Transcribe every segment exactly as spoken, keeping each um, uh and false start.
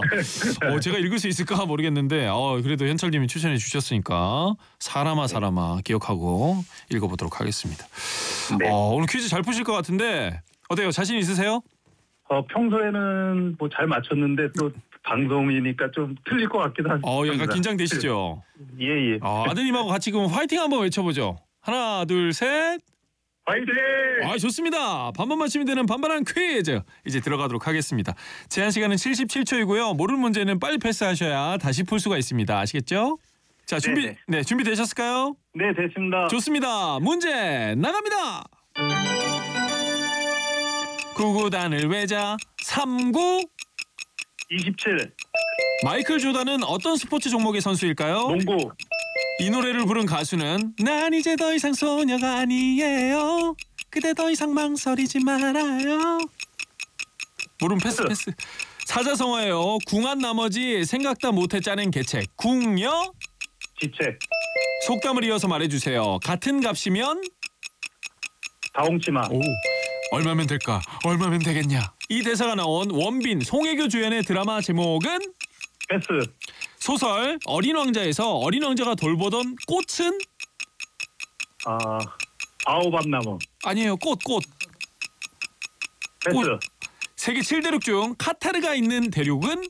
어, 제가 읽을 수 있을까 모르겠는데 어, 그래도 현철님이 추천해 주셨으니까 사람아 사람아 기억하고 읽어보도록 하겠습니다. 네. 어, 오늘 퀴즈 잘 푸실 것 같은데 어때요? 자신 있으세요? 어, 평소에는 뭐 잘 맞췄는데 또 방송이니까 좀 틀릴 것 같기도 합니다. 어, 약간 긴장되시죠? 예, 예. 어, 아드님하고 같이 그럼 화이팅 한번 외쳐보죠. 하나, 둘, 셋. 화이팅! 아, 좋습니다. 반만 맞히면 되는 반반한 퀴즈 이제 들어가도록 하겠습니다. 제한 시간은 칠십칠 초이고요. 모르는 문제는 빨리 패스하셔야 다시 풀 수가 있습니다. 아시겠죠? 자, 준비 네네. 네, 준비되셨을까요? 네, 됐습니다. 좋습니다. 문제 나갑니다. 구구단을 외자 삼구. 이십칠. 마이클 조단은 어떤 스포츠 종목의 선수일까요? 농구. 이 노래를 부른 가수는 난 이제 더 이상 소녀가 아니에요. 그대 더 이상 망설이지 말아요. 모름 패스 패스. 사자성어예요. 궁한 나머지 생각다 못해 짜낸 개책. 궁요? 지책. 속담을 이어서 말해주세요. 같은 값이면? 다홍치마. 오, 얼마면 될까? 얼마면 되겠냐? 이 대사가 나온 원빈, 송혜교 주연의 드라마 제목은? 패스. 소설 어린 왕자에서 어린 왕자가 돌보던 꽃은? 아, 바오밥나무. 아니에요. 꽃, 꽃. 패스. 꽃. 세계 칠 대륙 중 카타르가 있는 대륙은?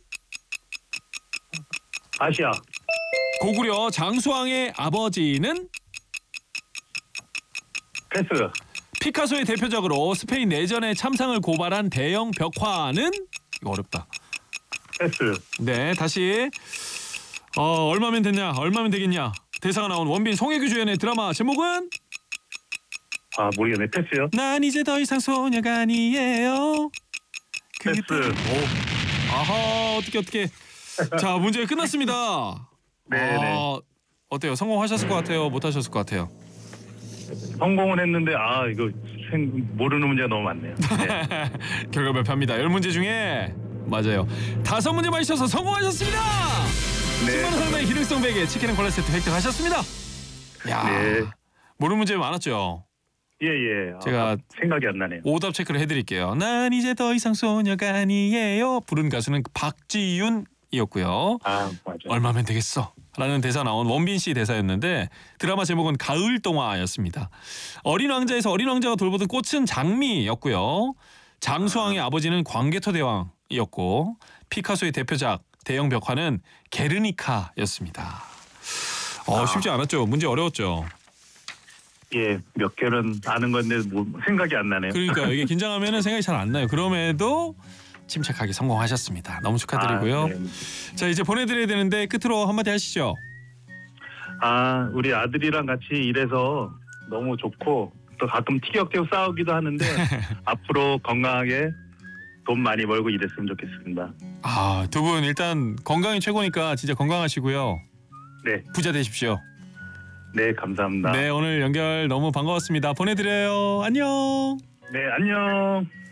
아시아. 고구려 장수왕의 아버지는? 패스. 피카소의 대표적으로 스페인 내전의 참상을 고발한 대형 벽화는? 이거 어렵다. 패스. 네, 다시. 어, 얼마면 됐냐? 얼마면 되겠냐? 대사가 나온 원빈 송혜교 주연의 드라마 제목은? 아, 모르겠네. 패스요? 난 이제 더 이상 소녀가 아니에요. 패스. 오. 아하, 어떻게 어떻게. 자, 문제 끝났습니다. 네네. 아, 어때요? 성공하셨을 것 같아요? 못하셨을 것 같아요? 성공은 했는데 아 이거 생, 모르는 문제가 너무 많네요. 네. 결과 발표합니다. 열 문제 중에 맞아요. 다섯 문제 맞으셔서 성공하셨습니다. 네. 십 만 원 상당의 기능성 베개 치킨 앤 콜라 세트 획득하셨습니다. 야, 네. 모르는 문제 많았죠? 예예. 아, 제가 생각이 안 나네요. 오답 체크를 해드릴게요. 난 이제 더 이상 소녀가 아니에요. 부른 가수는 박지윤이었고요. 아 맞아. 얼마면 되겠어? 라는 대사 나온 원빈 씨 대사였는데 드라마 제목은 가을 동화였습니다. 어린 왕자에서 어린 왕자가 돌보던 꽃은 장미였고요. 장수왕의 아버지는 광개토 대왕이었고 피카소의 대표작 대형 벽화는 게르니카였습니다. 어, 쉽지 않았죠? 문제 어려웠죠? 예, 몇 개는 아는 건데 뭐 생각이 안 나네요. 그러니까 이게 긴장하면 생각이 잘 안 나요. 그럼에도 침착하게 성공하셨습니다. 너무 축하드리고요. 아, 네. 자, 이제 보내드려야 되는데 끝으로 한마디 하시죠. 아, 우리 아들이랑 같이 일해서 너무 좋고 또 가끔 티격태격 싸우기도 하는데 앞으로 건강하게 돈 많이 벌고 이랬으면 좋겠습니다. 아, 두 분 일단 건강이 최고니까 진짜 건강하시고요. 네, 부자 되십시오. 네 감사합니다. 네, 오늘 연결 너무 반가웠습니다. 보내드려요. 안녕. 네, 안녕.